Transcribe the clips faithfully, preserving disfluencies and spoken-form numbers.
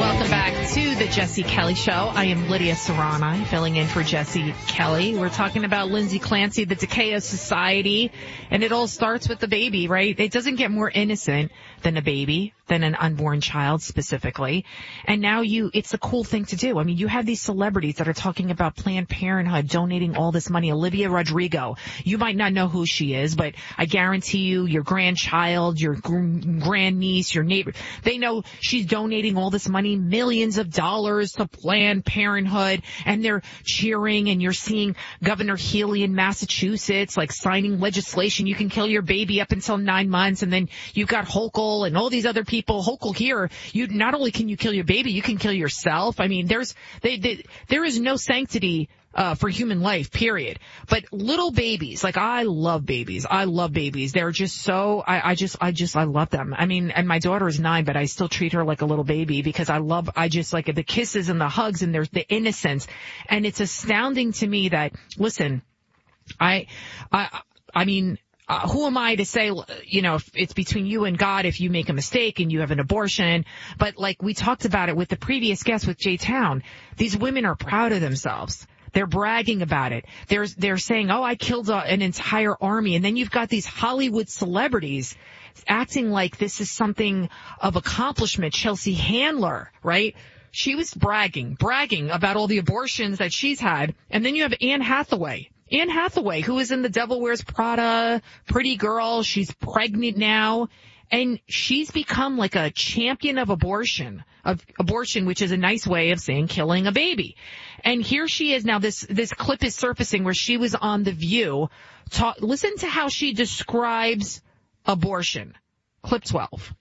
Welcome back to the Jesse Kelly Show. I am Lydia Serrani, filling in for Jesse Kelly. We're talking about Lindsay Clancy, the decay of society, and it all starts with the baby, right? It doesn't get more innocent than a baby, than an unborn child specifically. And now you, it's a cool thing to do. I mean, you have these celebrities that are talking about Planned Parenthood donating all this money. Olivia Rodrigo, you might not know who she is, but I guarantee you, your grandchild, your gr- grandniece, your neighbor, they know she's donating all this money, millions of dollars to Planned Parenthood, and they're cheering, and you're seeing Governor Healy in Massachusetts, like signing legislation. You can kill your baby up until nine months, and then you've got Hochul and all these other people. Hochul here, you not only can you kill your baby, you can kill yourself. I mean, there's, they, they, there is no sanctity Uh, for human life, period. But little babies, like I love babies. I love babies. They're just so, I, I just, I just, I love them. I mean, and my daughter is nine, but I still treat her like a little baby because I love, I just like the kisses and the hugs and there's the innocence. And it's astounding to me that, listen, I, I, I mean, Uh, who am I to say, you know, if it's between you and God if you make a mistake and you have an abortion. But like we talked about it with the previous guest with Jay Town, these women are proud of themselves. They're bragging about it. They're, they're saying, oh, I killed a, an entire army. And then you've got these Hollywood celebrities acting like this is something of accomplishment. Chelsea Handler, right? She was bragging, bragging about all the abortions that she's had. And then you have Anne Hathaway. Anne Hathaway, who is in The Devil Wears Prada, Pretty Girl. She's pregnant now. And she's become like a champion of abortion, of abortion, which is a nice way of saying killing a baby. And here she is now. This, this clip is surfacing where she was on The View. Talk, listen to how she describes abortion. Clip twelve.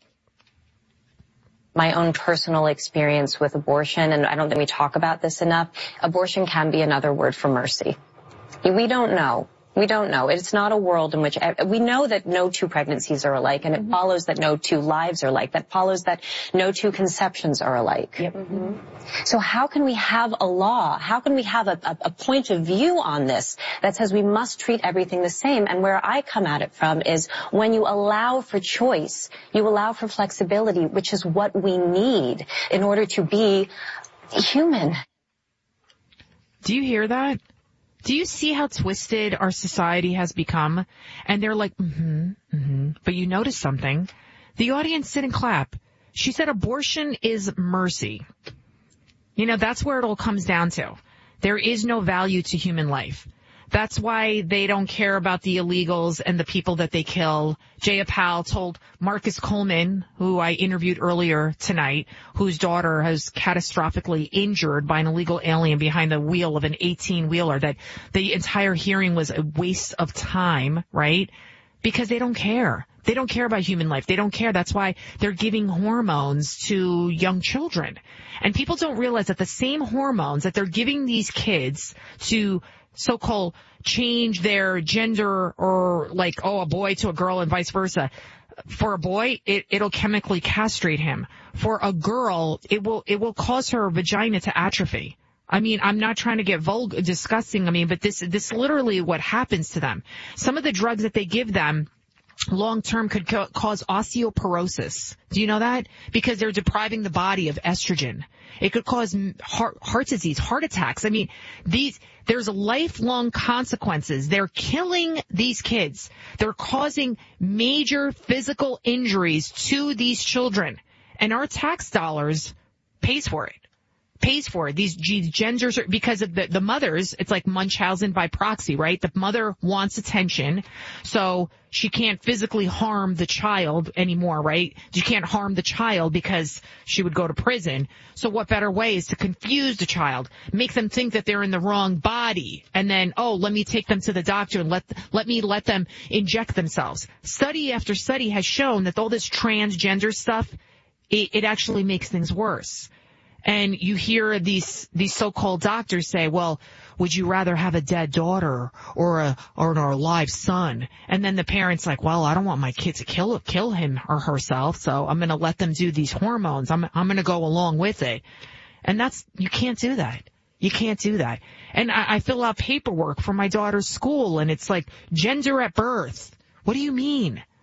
My own personal experience with abortion, and I don't think we talk about this enough, abortion can be another word for mercy. We don't know. We don't know. It's not a world in which we know that no two pregnancies are alike, and it mm-hmm. follows that no two lives are alike. That follows that no two conceptions are alike. Yep. Mm-hmm. So how can we have a law? How can we have a, a, a point of view on this that says we must treat everything the same? And where I come at it from is when you allow for choice, you allow for flexibility, which is what we need in order to be human. Do you hear that? Do you see how twisted our society has become? And they're like, mm-hmm, mm-hmm. But you notice something. The audience didn't clap. She said abortion is mercy. You know, that's where it all comes down to. There is no value to human life. That's why they don't care about the illegals and the people that they kill. Jaya Powell told Marcus Coleman, who I interviewed earlier tonight, whose daughter has catastrophically injured by an illegal alien behind the wheel of an eighteen-wheeler, that the entire hearing was a waste of time, right? Because they don't care. They don't care about human life. They don't care. That's why they're giving hormones to young children. And people don't realize that the same hormones that they're giving these kids to so-called change their gender, or like, oh, a boy to a girl and vice versa. For a boy, it, it'll chemically castrate him. For a girl, it will, it will cause her vagina to atrophy. I mean, I'm not trying to get vulgar, disgusting. I mean, but this, this literally what happens to them. Some of the drugs that they give them long term could co- cause osteoporosis. Do you know that? Because they're depriving the body of estrogen. It could cause heart, heart disease, heart attacks. I mean, these, there's lifelong consequences. They're killing these kids. They're causing major physical injuries to these children. And our tax dollars pays for it. Pays for it. These genders are, because of the, the mothers, it's like Munchausen by proxy, right? The mother wants attention, so she can't physically harm the child anymore, right? You can't harm the child because she would go to prison. So what better way is to confuse the child, make them think that they're in the wrong body, and then, oh, let me take them to the doctor and let, let me let them inject themselves. Study after study has shown that all this transgender stuff, it, it actually makes things worse. And you hear these, these so-called doctors say, well, would you rather have a dead daughter or a, or an alive son? And then the parent's like, well, I don't want my kid to kill, kill him or herself, so I'm gonna let them do these hormones. I'm, I'm gonna go along with it. And that's, you can't do that. You can't do that. And I, I fill out paperwork for my daughter's school, and it's like, gender at birth. What do you mean?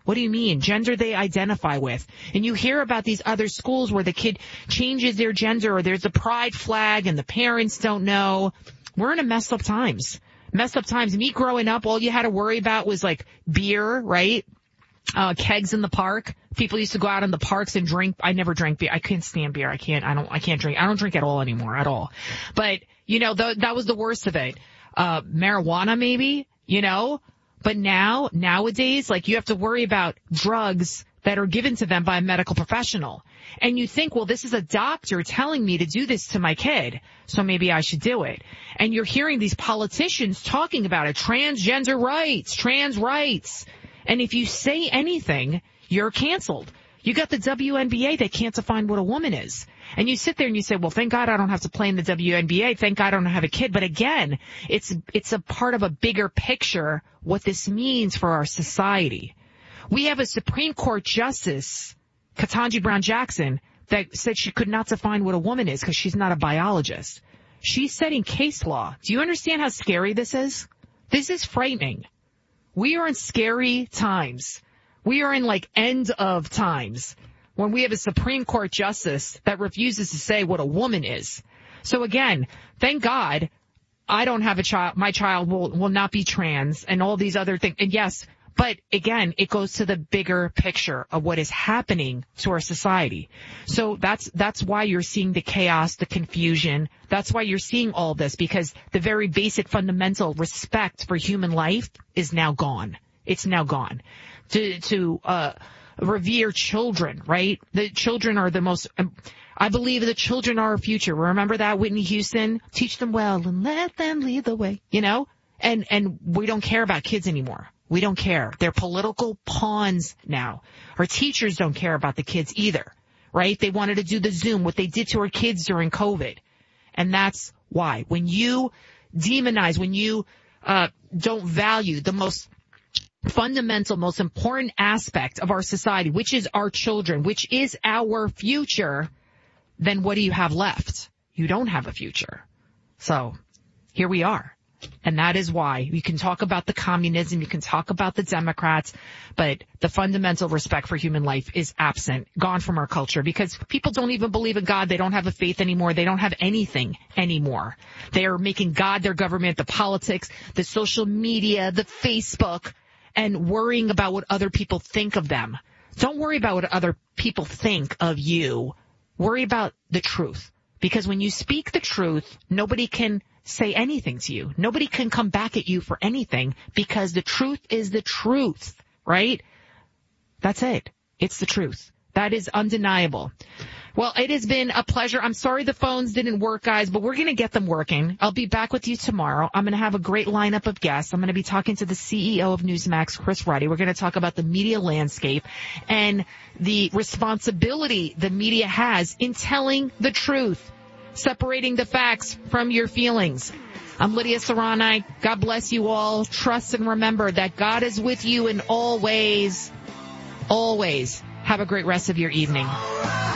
What do you mean? Gender they identify with. And you hear about these other schools where the kid changes their gender or there's a pride flag and the parents don't know. We're in a messed up times. Messed up times. Me growing up, all you had to worry about was like beer, right? Uh, kegs in the park. People used to go out in the parks and drink. I never drank beer. I can't stand beer. I can't, I don't, I can't drink. I don't drink at all anymore, at all. But, you know, th- that was the worst of it. Uh, marijuana maybe, you know? But now, nowadays, like you have to worry about drugs that are given to them by a medical professional. And you think, well, this is a doctor telling me to do this to my kid, so maybe I should do it. And you're hearing these politicians talking about it, transgender rights, trans rights. And if you say anything, you're canceled. You got the W N B A that can't define what a woman is. And you sit there and you say, well, thank God I don't have to play in the W N B A. Thank God I don't have a kid. But again, it's it's a part of a bigger picture, what this means for our society. We have a Supreme Court Justice, Ketanji Brown Jackson, that said she could not define what a woman is because she's not a biologist. She's setting case law. Do you understand how scary this is? This is frightening. We are in scary times. We are in like end of times when we have a Supreme Court justice that refuses to say what a woman is. So again, thank God I don't have a child. My child will, will not be trans and all these other things. And yes, but again, it goes to the bigger picture of what is happening to our society. So that's, that's why you're seeing the chaos, the confusion. That's why you're seeing all this, because the very basic fundamental respect for human life is now gone. It's now gone. To, to, uh, revere children, right? The children are the most, um, I believe the children are our future. Remember that, Whitney Houston? Teach them well and let them lead the way, you know? And, and we don't care about kids anymore. We don't care. They're political pawns now. Our teachers don't care about the kids either, right? They wanted to do the Zoom, what they did to our kids during COVID. And that's why. When you demonize, when you uh don't value the most fundamental, most important aspect of our society, which is our children, which is our future, then what do you have left? You don't have a future. So here we are. And that is why you can talk about the communism, you can talk about the Democrats, but the fundamental respect for human life is absent, gone from our culture, because people don't even believe in God. They don't have a faith anymore. They don't have anything anymore. They are making God their government, the politics, the social media, the Facebook, and worrying about what other people think of them. Don't worry about what other people think of you. Worry about the truth. Because when you speak the truth, nobody can say anything to you. Nobody can come back at you for anything because the truth is the truth, right? That's it. It's the truth. That is undeniable. Well, it has been a pleasure. I'm sorry the phones didn't work, guys, but we're going to get them working. I'll be back with you tomorrow. I'm going to have a great lineup of guests. I'm going to be talking to the C E O of Newsmax, Chris Ruddy. We're going to talk about the media landscape and the responsibility the media has in telling the truth, separating the facts from your feelings. I'm Lydia Serrani. God bless you all. Trust and remember that God is with you in all ways. Always. Have a great rest of your evening.